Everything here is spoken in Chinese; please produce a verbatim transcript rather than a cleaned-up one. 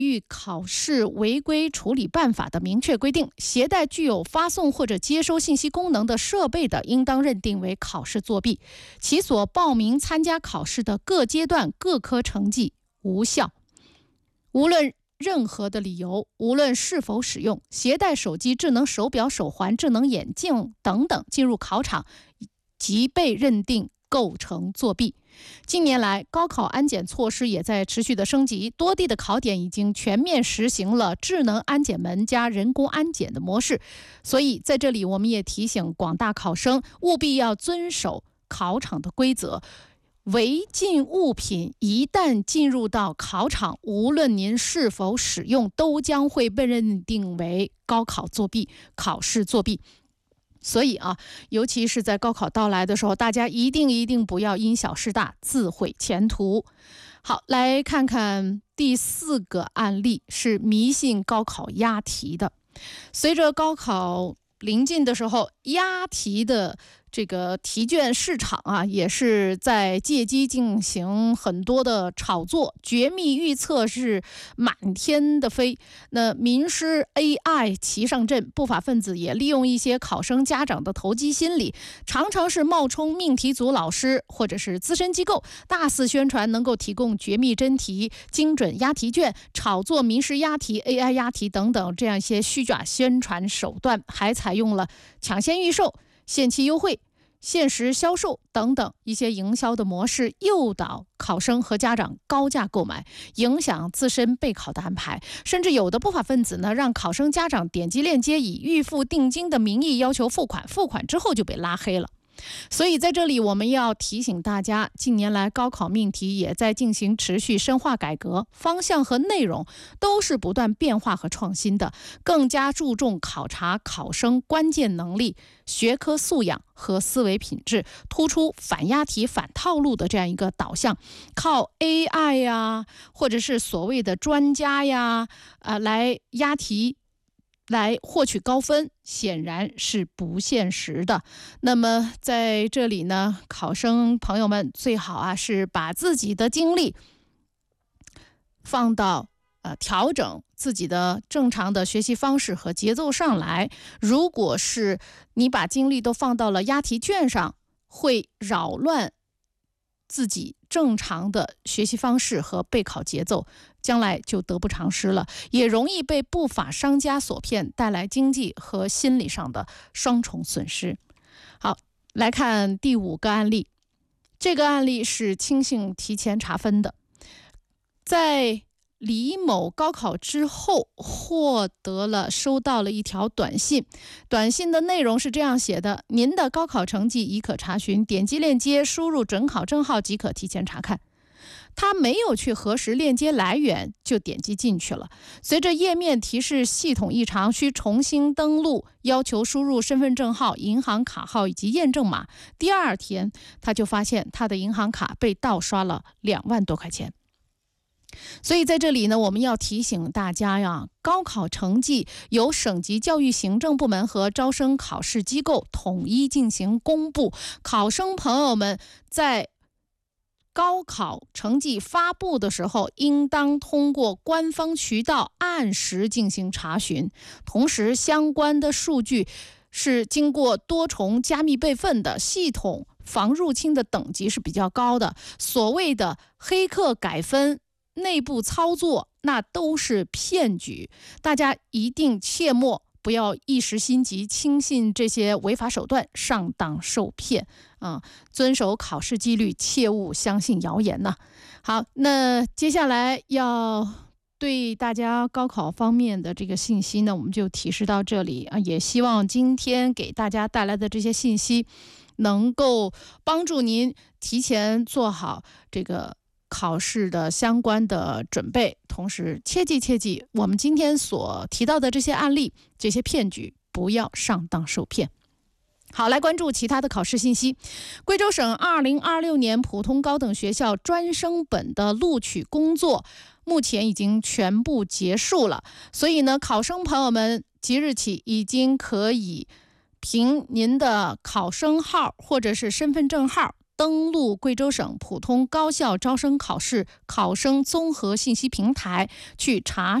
域考试违规处理办法》的明确规定，携带具有发送或者接收信息功能的设备的，应当认定为考试作弊，其所报名参加考试的各阶段各科成绩无效。无论任何的理由，无论是否使用携带手机、智能手表、手环、智能眼镜等等进入考场，即被认定构成作弊。近年来，高考安检措施也在持续的升级，多地的考点已经全面实行了智能安检门加人工安检的模式。所以在这里，我们也提醒广大考生，务必要遵守考场的规则。违禁物品一旦进入到考场，无论您是否使用，都将会被认定为高考作弊、考试作弊。所以啊，尤其是在高考到来的时候，大家一定一定不要因小失大，自毁前途。好，来看看第四个案例，是迷信高考押题的。随着高考临近的时候，押题的这个题卷市场啊，也是在借机进行很多的炒作，绝密预测是满天的飞。那名师 A I 齐上阵，不法分子也利用一些考生家长的投机心理，常常是冒充命题组老师或者是资深机构，大肆宣传能够提供绝密真题、精准押题卷，炒作名师押题、A I 押题等等这样一些虚假宣传手段，还采用了抢先预售、限期优惠、限时销售等等一些营销的模式，诱导考生和家长高价购买，影响自身备考的安排。甚至有的不法分子呢，让考生家长点击链接，以预付定金的名义要求付款，付款之后就被拉黑了。所以在这里我们要提醒大家，近年来高考命题也在进行持续深化改革，方向和内容都是不断变化和创新的，更加注重考察考生关键能力、学科素养和思维品质，突出反押题、反套路的这样一个导向。靠 A I 呀，或者是所谓的专家呀，呃，来押题来获取高分，显然是不现实的。那么在这里呢，考生朋友们最好啊是把自己的精力放到呃调整自己的正常的学习方式和节奏上来。如果是你把精力都放到了押题卷上，会扰乱自己正常的学习方式和备考节奏，将来就得不偿失了，也容易被不法商家所骗，带来经济和心理上的双重损失。好，来看第五个案例。这个案例是轻信提前查分的，在李某高考之后获得了收到了一条短信，短信的内容是这样写的：您的高考成绩已可查询，点击链接输入准考证号即可提前查看。他没有去核实链接来源，就点击进去了。随着页面提示系统异常，需重新登录，要求输入身份证号、银行卡号以及验证码。第二天，他就发现他的银行卡被盗刷了两万多块钱。所以在这里呢，我们要提醒大家呀，高考成绩由省级教育行政部门和招生考试机构统一进行公布，考生朋友们在高考成绩发布的时候，应当通过官方渠道按时进行查询，同时相关的数据是经过多重加密备份的，系统防入侵的等级是比较高的。所谓的黑客改分、内部操作，那都是骗局，大家一定切莫不要一时心急轻信这些违法手段，上当受骗啊！遵守考试纪律，切勿相信谣言呐。好，那接下来要对大家高考方面的这个信息呢，我们就提示到这里啊，也希望今天给大家带来的这些信息能够帮助您提前做好这个考试的相关的准备，同时切记切记，我们今天所提到的这些案例、这些骗局，不要上当受骗。好，来关注其他的考试信息。贵州省二零二六年普通高等学校专升本的录取工作目前已经全部结束了，所以呢，考生朋友们即日起已经可以凭您的考生号或者是身份证号登录贵州省普通高校招生考试考生综合信息平台去查